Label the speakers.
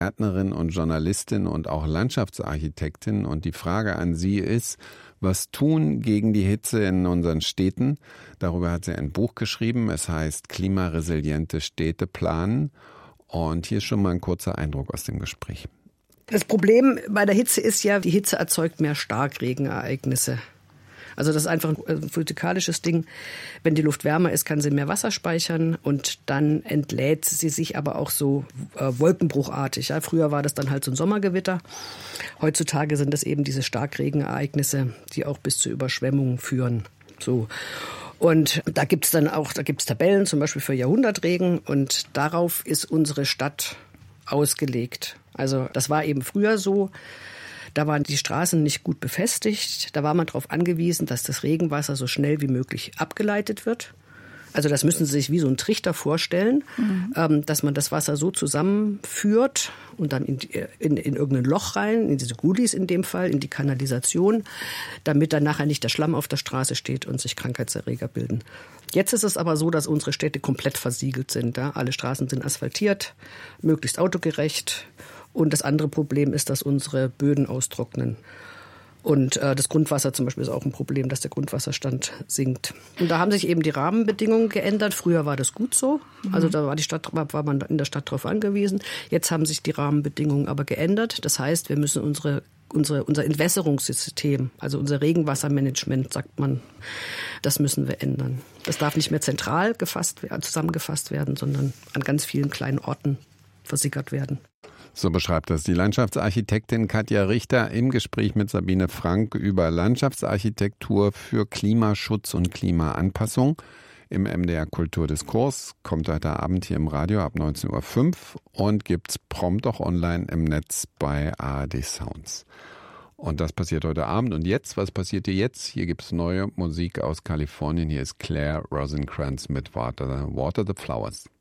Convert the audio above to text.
Speaker 1: Gärtnerin und Journalistin und auch Landschaftsarchitektin. Und die Frage an Sie ist, was tun gegen die Hitze in unseren Städten? Darüber hat sie ein Buch geschrieben. Es heißt Klimaresiliente Städte planen. Und hier ist schon mal ein kurzer Eindruck aus dem Gespräch.
Speaker 2: Das Problem bei der Hitze ist ja, die Hitze erzeugt mehr Starkregenereignisse. Also das ist einfach ein physikalisches Ding. Wenn die Luft wärmer ist, kann sie mehr Wasser speichern und dann entlädt sie sich aber auch so wolkenbruchartig. Ja, früher war das dann halt so ein Sommergewitter. Heutzutage sind das eben diese Starkregenereignisse, die auch bis zu Überschwemmungen führen. So. Und da gibt's Tabellen, zum Beispiel für Jahrhundertregen, und darauf ist unsere Stadt ausgelegt. Also das war eben früher so. Da waren die Straßen nicht gut befestigt. Da war man darauf angewiesen, dass das Regenwasser so schnell wie möglich abgeleitet wird. Also das müssen Sie sich wie so einen Trichter vorstellen, dass man das Wasser so zusammenführt und dann in irgendein Loch rein, in diese Gullis in dem Fall, in die Kanalisation, damit dann nachher nicht der Schlamm auf der Straße steht und sich Krankheitserreger bilden. Jetzt ist es aber so, dass unsere Städte komplett versiegelt sind. Ja? Alle Straßen sind asphaltiert, möglichst autogerecht. Und das andere Problem ist, dass unsere Böden austrocknen. Und das Grundwasser zum Beispiel ist auch ein Problem, dass der Grundwasserstand sinkt. Und da haben sich eben die Rahmenbedingungen geändert. Früher war das gut so. Also da war man in der Stadt darauf angewiesen. Jetzt haben sich die Rahmenbedingungen aber geändert. Das heißt, wir müssen unser Entwässerungssystem, also unser Regenwassermanagement, sagt man, das müssen wir ändern. Das darf nicht mehr zentral zusammengefasst werden, sondern an ganz vielen kleinen Orten versickert werden.
Speaker 1: So beschreibt das die Landschaftsarchitektin Katja Richter im Gespräch mit Sabine Frank über Landschaftsarchitektur für Klimaschutz und Klimaanpassung. Im MDR Kulturdiskurs, kommt heute Abend hier im Radio ab 19.05 Uhr und gibt's prompt auch online im Netz bei ARD Sounds. Und das passiert heute Abend. Und jetzt, was passiert hier jetzt? Hier gibt's neue Musik aus Kalifornien. Hier ist Claire Rosencrantz mit Water the Flowers.